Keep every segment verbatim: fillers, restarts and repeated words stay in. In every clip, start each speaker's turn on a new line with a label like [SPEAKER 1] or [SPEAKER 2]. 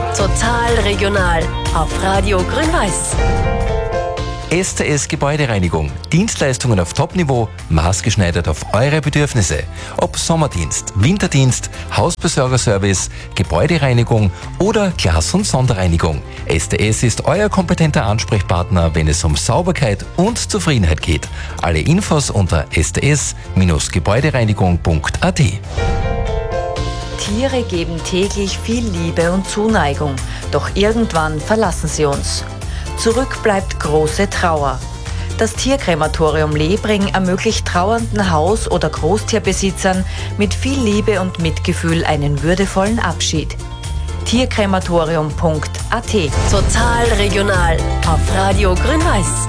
[SPEAKER 1] Total regional auf Radio Grün-Weiß.
[SPEAKER 2] S T S Gebäudereinigung. Dienstleistungen auf Top-Niveau, maßgeschneidert auf eure Bedürfnisse. Ob Sommerdienst, Winterdienst, Hausbesorgerservice, Gebäudereinigung oder Glas- und Sonderreinigung. S T S ist euer kompetenter Ansprechpartner, wenn es um Sauberkeit und Zufriedenheit geht. Alle Infos unter s t s gebäudereinigung punkt a t.
[SPEAKER 3] Tiere geben täglich viel Liebe und Zuneigung, doch irgendwann verlassen sie uns. Zurück bleibt große Trauer. Das Tierkrematorium Lebring ermöglicht trauernden Haus- oder Großtierbesitzern mit viel Liebe und Mitgefühl einen würdevollen Abschied. tierkrematorium punkt a t.
[SPEAKER 1] Total regional auf Radio Grün-Weiß.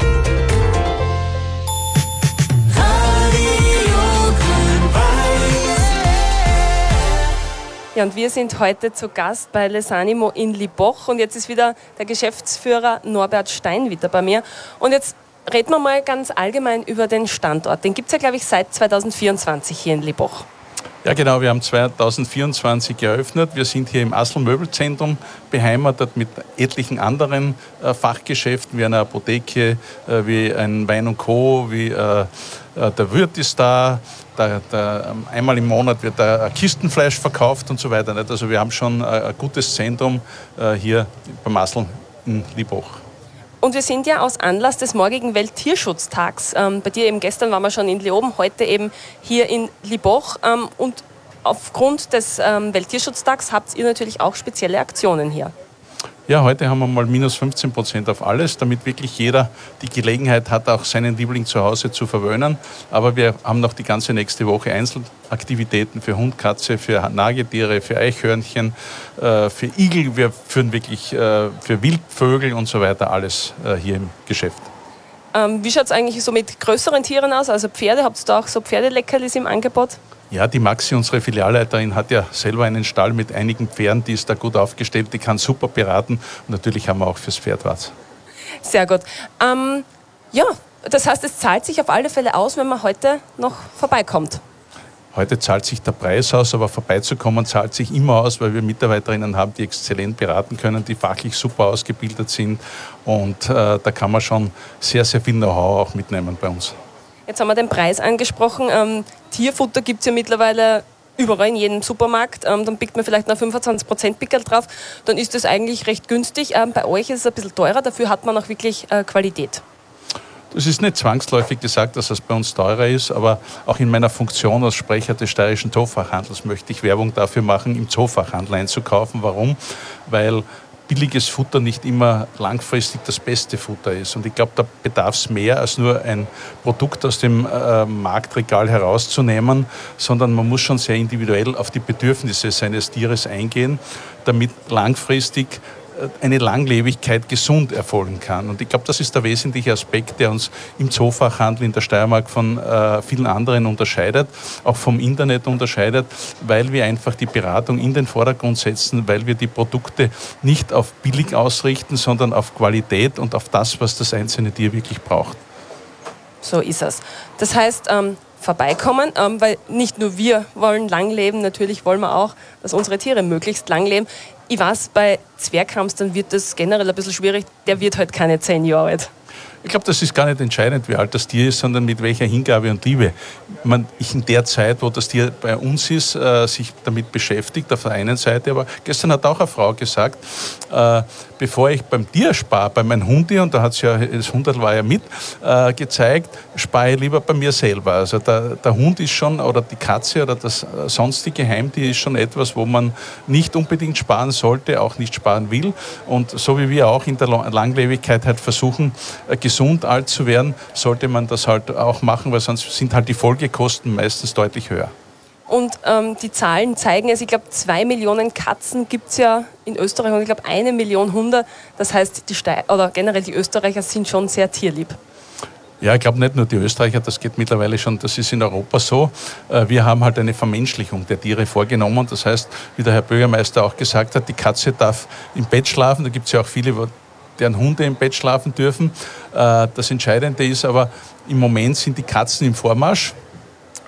[SPEAKER 4] Ja, und wir sind heute zu Gast bei Les Animo in Liboch und jetzt ist wieder der Geschäftsführer Norbert Steinwitter bei mir. Und jetzt reden wir mal ganz allgemein über den Standort. Den gibt es ja, glaube ich, seit zweitausendvierundzwanzig hier in Liboch.
[SPEAKER 5] Ja genau, wir haben zweitausendvierundzwanzig eröffnet. Wir sind hier im Asl Möbelzentrum beheimatet mit etlichen anderen äh, Fachgeschäften, wie einer Apotheke, äh, wie ein Wein und Co., wie äh, der Wirt ist da, der, der, einmal im Monat wird da Kistenfleisch verkauft und so weiter. Nicht? Also wir haben schon ein, ein gutes Zentrum äh, hier beim Asl in Liboch.
[SPEAKER 4] Und wir sind ja aus Anlass des morgigen Welttierschutztags, ähm, bei dir eben gestern waren wir schon in Leoben, heute eben hier in Liboch. Ähm, und aufgrund des ähm, Welttierschutztags habt ihr natürlich auch spezielle Aktionen hier.
[SPEAKER 5] Ja, heute haben wir mal minus fünfzehn Prozent auf alles, damit wirklich jeder die Gelegenheit hat, auch seinen Liebling zu Hause zu verwöhnen. Aber wir haben noch die ganze nächste Woche Einzelaktivitäten für Hund, Katze, für Nagetiere, für Eichhörnchen, äh, für Igel. Wir führen wirklich äh, für Wildvögel und so weiter alles äh, hier im Geschäft.
[SPEAKER 4] Ähm, wie schaut es eigentlich so mit größeren Tieren aus? Also Pferde, habt ihr da auch so Pferdeleckerlis im Angebot?
[SPEAKER 5] Ja, die Maxi, unsere Filialleiterin, hat ja selber einen Stall mit einigen Pferden, die ist da gut aufgestellt, die kann super beraten und natürlich haben wir auch fürs Pferd was.
[SPEAKER 4] Sehr gut. Ähm, ja, das heißt, es zahlt sich auf alle Fälle aus, wenn man heute noch vorbeikommt.
[SPEAKER 5] Heute zahlt sich der Preis aus, aber vorbeizukommen zahlt sich immer aus, weil wir Mitarbeiterinnen haben, die exzellent beraten können, die fachlich super ausgebildet sind und äh, da kann man schon sehr, sehr viel Know-how auch mitnehmen bei uns.
[SPEAKER 4] Jetzt haben wir den Preis angesprochen. Ähm, Tierfutter gibt es ja mittlerweile überall in jedem Supermarkt. Ähm, dann pickt man vielleicht noch fünfundzwanzig Prozent Pickel drauf. Dann ist das eigentlich recht günstig. Ähm, bei euch ist es ein bisschen teurer, dafür hat man auch wirklich äh, Qualität.
[SPEAKER 5] Das ist nicht zwangsläufig gesagt, dass es bei uns teurer ist, aber auch in meiner Funktion als Sprecher des steirischen Zoofachhandels möchte ich Werbung dafür machen, im Zoofachhandel einzukaufen. Warum? Weil billiges Futter nicht immer langfristig das beste Futter ist. Und ich glaube, da bedarf es mehr als nur ein Produkt aus dem äh, Marktregal herauszunehmen, sondern man muss schon sehr individuell auf die Bedürfnisse seines Tieres eingehen, damit langfristig eine Langlebigkeit gesund erfolgen kann. Und ich glaube, das ist der wesentliche Aspekt, der uns im Zoofachhandel in der Steiermark von äh, vielen anderen unterscheidet, auch vom Internet unterscheidet, weil wir einfach die Beratung in den Vordergrund setzen, weil wir die Produkte nicht auf billig ausrichten, sondern auf Qualität und auf das, was das einzelne Tier wirklich braucht.
[SPEAKER 4] So ist es. Das heißt, ähm, vorbeikommen, ähm, weil nicht nur wir wollen lang leben, natürlich wollen wir auch, dass unsere Tiere möglichst lang leben. Ich weiß, bei Zwerghamstern wird das generell ein bisschen schwierig, der wird halt keine zehn Jahre alt.
[SPEAKER 5] Ich glaube, das ist gar nicht entscheidend, wie alt das Tier ist, sondern mit welcher Hingabe und Liebe man ich in der Zeit, wo das Tier bei uns ist, äh, sich damit beschäftigt, auf der einen Seite. Aber gestern hat auch eine Frau gesagt, äh, bevor ich beim Tier spare, bei meinem Hundi, und da hat es ja, das Hundert war ja mit, äh, gezeigt, spare ich lieber bei mir selber. Also der, der Hund ist schon, oder die Katze oder das sonstige Heimtier ist schon etwas, wo man nicht unbedingt sparen sollte, auch nicht sparen will. Und so wie wir auch in der Langlebigkeit halt versuchen, äh, gesund alt zu werden, sollte man das halt auch machen, weil sonst sind halt die Folgekosten meistens deutlich höher.
[SPEAKER 4] Und ähm, die Zahlen zeigen es, ich glaube, zwei Millionen Katzen gibt es ja in Österreich und ich glaube, eine Million Hunde. Das heißt, die Ste- oder generell die Österreicher sind schon sehr tierlieb.
[SPEAKER 5] Ja, ich glaube nicht nur die Österreicher, das geht mittlerweile schon, das ist in Europa so. Wir haben halt eine Vermenschlichung der Tiere vorgenommen. Das heißt, wie der Herr Bürgermeister auch gesagt hat, die Katze darf im Bett schlafen. Da gibt es ja auch viele, deren Hunde im Bett schlafen dürfen. Das Entscheidende ist aber, im Moment sind die Katzen im Vormarsch.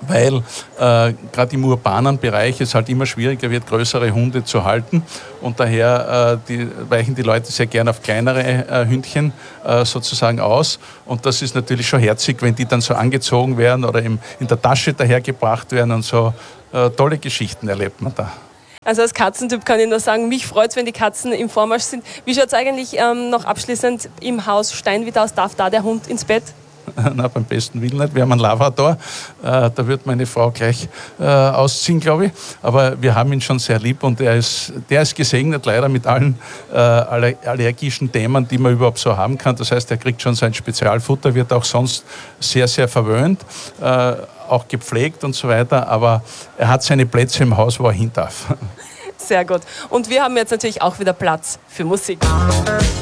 [SPEAKER 5] weil äh, gerade im urbanen Bereich es halt immer schwieriger wird, größere Hunde zu halten und daher äh, die, weichen die Leute sehr gern auf kleinere äh, Hündchen äh, sozusagen aus und das ist natürlich schon herzig, wenn die dann so angezogen werden oder im, in der Tasche dahergebracht werden und so äh, tolle Geschichten erlebt man da.
[SPEAKER 4] Also als Katzentyp kann ich nur sagen, mich freut es, wenn die Katzen im Vormarsch sind. Wie schaut es eigentlich ähm, noch abschließend im Haus Steinwied aus? Darf da der Hund ins Bett?
[SPEAKER 5] Na, beim besten Willen nicht. Wir haben einen Labrador, äh, da wird meine Frau gleich äh, ausziehen, glaube ich. Aber wir haben ihn schon sehr lieb und er ist, der ist gesegnet leider mit allen äh, allergischen Themen, die man überhaupt so haben kann. Das heißt, er kriegt schon sein Spezialfutter, wird auch sonst sehr, sehr verwöhnt, äh, auch gepflegt und so weiter. Aber er hat seine Plätze im Haus, wo er hin darf.
[SPEAKER 4] Sehr gut. Und wir haben jetzt natürlich auch wieder Platz für Musik.